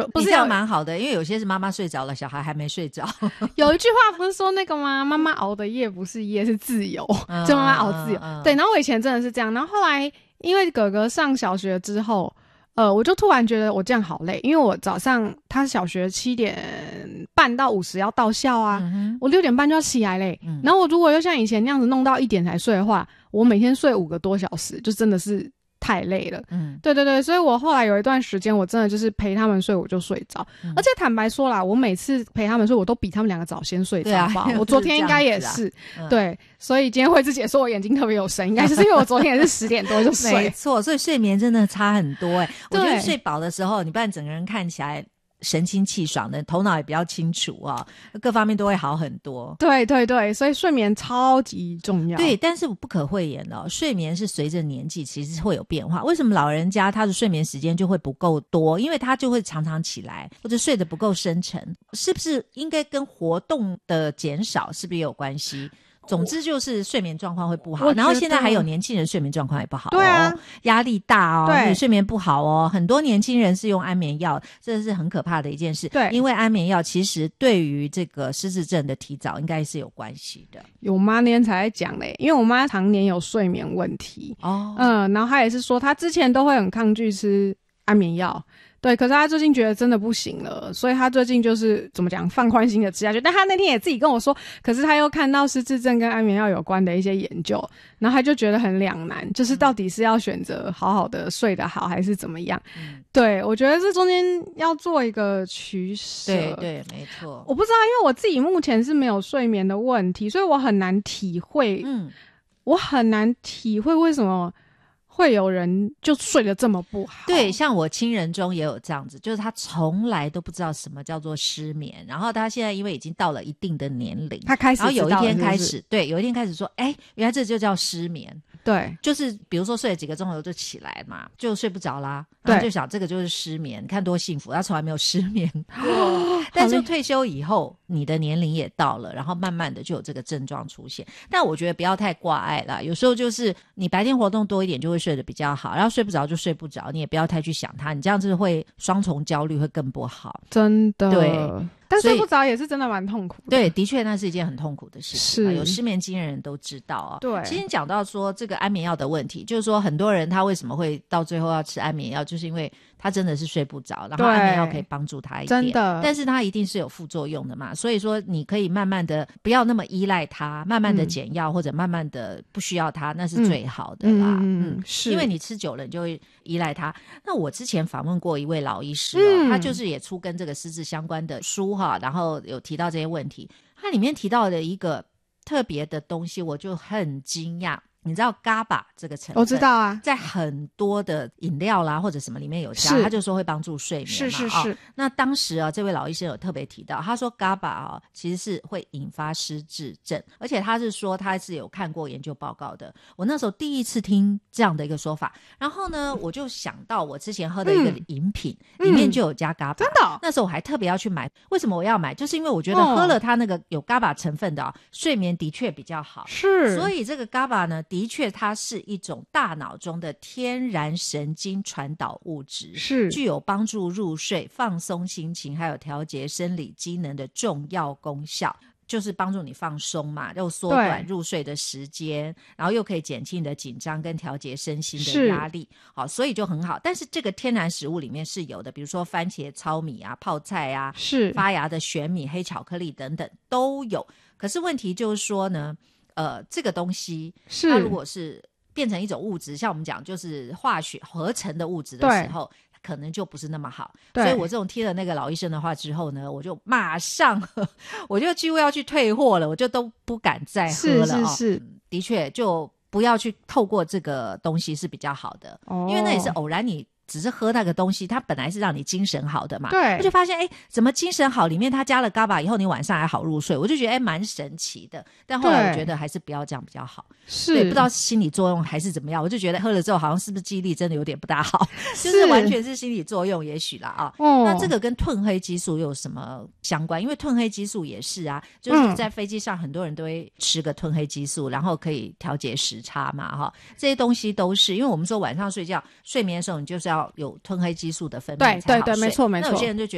不是这样蛮好的，因为有些是妈妈睡着了，小孩还没睡着。 有一句话不是说那个吗？妈妈熬的夜不是夜，是自由，就妈妈熬自由。对，然后我以前真的是这样，然后后来因为哥哥上小学之后，我就突然觉得我这样好累，因为我早上他小学7:30到50要到校啊，我6点半就要起来嘞。然后我如果又像以前那样子弄到1点才睡的话，我每天睡5个多小时，就真的是太累了。对对对，所以我后来有一段时间我真的就是陪他们睡我就睡着，而且坦白说啦，我每次陪他们睡我都比他们两个早先睡着吧。我昨天应该也是对，所以今天慧芝姐说我眼睛特别有神，应该就是因为我昨天也是10点多就睡。 没错，所以睡眠真的差很多我觉得睡饱的时候，你不然整个人看起来神清气爽的，头脑也比较清楚各方面都会好很多。 对对对，所以睡眠超级重要。 对，但是不可讳言睡眠是随着年纪其实会有变化。为什么老人家他的睡眠时间就会不够多？因为他就会常常起来，或者睡得不够深沉，是不是应该跟活动的减少是不是也有关系？总之就是睡眠状况会不好，然后现在还有年轻人睡眠状况也不好对啊， 压力大对， 睡眠不好很多年轻人是用安眠药，这是很可怕的一件事。 对， 因为安眠药其实对于这个失智症的提早应该是有关系的。 我妈那天才在讲因为我妈常年有睡眠问题然后她也是说她之前都会很抗拒吃安眠药，对，可是他最近觉得真的不行了，所以他最近就是怎么讲放宽心的吃下去。但他那天也自己跟我说，可是他又看到失智症跟安眠药有关的一些研究，然后他就觉得很两难，就是到底是要选择好好的睡得好还是怎么样。对，我觉得这中间要做一个取舍。 对对，没错。 我不知道，因为我自己目前是没有睡眠的问题，所以我很难体会为什么会有人就睡得这么不好。 对，像我亲人中也有这样子，就是他从来都不知道什么叫做失眠，然后他现在因为已经到了一定的年龄， 他开始然后有一天开始是对，有一天开始说原来这就叫失眠。 对， 就是比如说睡了几个钟头就起来嘛，就睡不着啦，然后就想这个就是失眠，你看多幸福，他从来没有失眠过但是退休以后你的年龄也到了，然后慢慢的就有这个症状出现。但我觉得不要太挂碍啦，有时候就是你白天活动多一点就会睡得比较好，然后睡不着就睡不着，你也不要太去想它，你这样子会双重焦虑，会更不好。 真的。 对， 但睡不着也是真的蛮痛苦的。 对，的确那是一件很痛苦的事情。 是， 有失眠经验的人都知道对， 其实你讲到说这个安眠药的问题，就是说很多人他为什么会到最后要吃安眠药，就是因为他真的是睡不着，然后安眠药可以帮助他一点， 真的， 但是他一定是有副作用的嘛，所以说你可以慢慢的不要那么依赖它，慢慢的减药或者慢慢的不需要它，那是最好的啦。是，因为你吃久了你就会依赖它。那我之前访问过一位老医师他就是也出跟这个失智相关的书然后有提到这些问题，它里面提到的一个特别的东西我就很惊讶。你知道 GABA 这个成分， 我知道啊， 在很多的饮料啦或者什么里面有加，他就说会帮助睡眠嘛。 是那当时这位老医生有特别提到，他说 GABA 其实是会引发失智症，而且他是说他是有看过研究报告的。我那时候第一次听这样的一个说法，然后呢我就想到我之前喝的一个饮品里面就有加 GABA， 真的那时候我还特别要去买。为什么我要买？就是因为我觉得喝了它那个有 GABA 成分的睡眠的确比较好。 是， 所以这个 GABA 呢的确它是一种大脑中的天然神经传导物质， 是具有帮助入睡、放松心情还有调节生理机能的重要功效，就是帮助你放松嘛，又缩短入睡的时间，然后又可以减轻你的紧张跟调节身心的压力。好，所以就很好。但是这个天然食物里面是有的，比如说番茄、糙米泡菜是发芽的玄米、黑巧克力等等都有。可是问题就是说呢这个东西它如果是变成一种物质，像我们讲就是化学合成的物质的时候，可能就不是那么好。所以我这种听了那个老医生的话之后呢，我就马上我就几乎要去退货了，我就都不敢再喝了。 是的确就不要去透过这个东西是比较好的因为那也是偶然你只是喝那个东西，它本来是让你精神好的嘛。 对， 我就发现怎么精神好里面它加了 GABA 以后你晚上还好入睡，我就觉得蛮神奇的。但后来我觉得还是不要这样比较好。 是， 对，不知道是心理作用还是怎么样，我就觉得喝了之后好像是不是记忆力真的有点不大好，就是完全是心理作用也许啦那这个跟褪黑激素又有什么相关？因为褪黑激素也是就是在飞机上很多人都会吃个褪黑激素，然后可以调节时差嘛这些东西都是因为我们说晚上睡觉睡眠的时候你就是要有褪黑激素的分泌才好睡。 对，没错没错。 那有些人就觉得